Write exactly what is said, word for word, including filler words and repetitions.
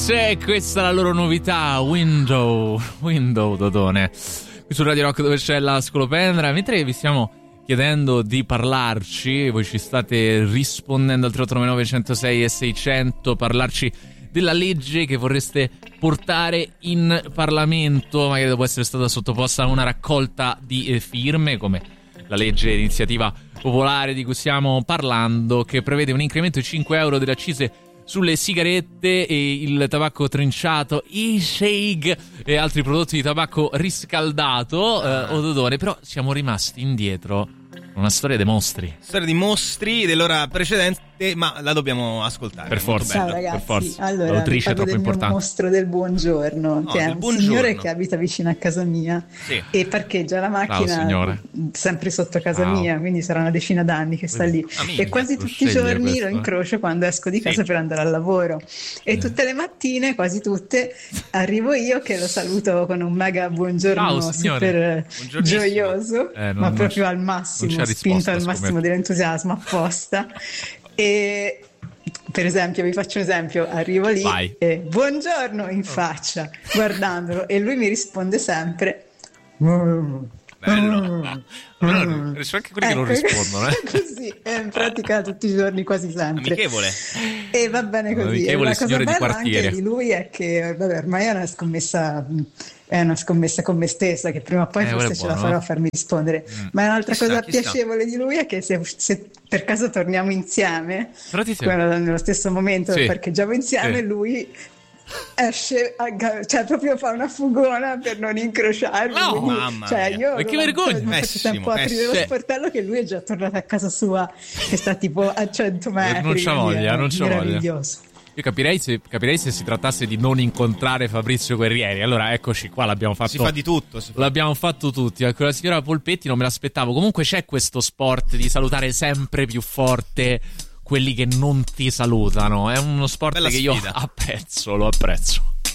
Se questa è la loro novità, Window, Window Dodone, qui su Radio Rock dove c'è la scolopendra. Mentre vi stiamo chiedendo di parlarci, voi ci state rispondendo al tre otto nove nove uno zero sei e seicento, parlarci della legge che vorreste portare in Parlamento, magari dopo essere stata sottoposta a una raccolta di firme, come la legge di iniziativa popolare di cui stiamo parlando, che prevede un incremento di cinque euro delle accise sulle sigarette e il tabacco trinciato, i shake e altri prodotti di tabacco riscaldato. eh, Ododone, però siamo rimasti indietro una storia dei mostri. Storia di mostri dell'ora precedente, ma la dobbiamo ascoltare. Per forza. Ciao ragazzi, per forza. allora L'autrice vi è parlo troppo del mio importante. mostro del buongiorno, No, che è del un buongiorno. signore che abita vicino a casa mia, Sì. e parcheggia la macchina Ciao, signore. sempre sotto casa Ciao. mia, quindi sarà una decina d'anni che sta lì, Ah, minchia, e quasi lo tutti i sceglie giorni questo, lo eh. incrocio quando esco di casa Sì. per andare al lavoro, e tutte le mattine, quasi tutte, arrivo io che lo saluto con un mega buongiorno Ciao, signore. super Buongiornissimo. gioioso, Eh, non- ma non proprio ci- al non massimo, ci ha spinto risposto, al scommetto. massimo dell'entusiasmo apposta. E per esempio, vi faccio un esempio, arrivo lì Vai. e buongiorno in faccia, guardandolo, e lui mi risponde sempre "Mm". Bello. Però ci sono anche quelli che non Ecco, rispondono, eh. così, è in pratica tutti i giorni, quasi sempre. Amichevole. E va bene così. Amichevole E la cosa signore di bella quartiere. anche di lui è che, vabbè, ormai è una scommessa, è una scommessa con me stessa, che prima o poi Eh, quello forse è ce la buono, farò no? a farmi rispondere. Ma è un'altra Chissà, cosa chissà. piacevole di lui è che se, se per caso torniamo insieme, Però ti sei- quello nello stesso momento Sì. parcheggiamo insieme, Sì. lui esce a ga- cioè proprio fa una fugona per non incrociarmi. No, quindi, mamma cioè, mia. io Ma che non- vergogna. non faccio Pessimo, tempo a aprire lo pessimo. sportello che lui è già tornato a casa sua, che sta tipo a cento metri. Non c'ha quindi voglia, è non c'ha voglia. meraviglioso. Io capirei se, capirei se si trattasse di non incontrare Fabrizio Guerrieri. Allora eccoci qua, l'abbiamo fatto. Si fa di tutto. Si fa. L'abbiamo fatto tutti. Ecco, la signora Polpetti non me l'aspettavo. Comunque c'è questo sport di salutare sempre più forte quelli che non ti salutano. È uno sport Bella che io sfida. apprezzo, lo apprezzo.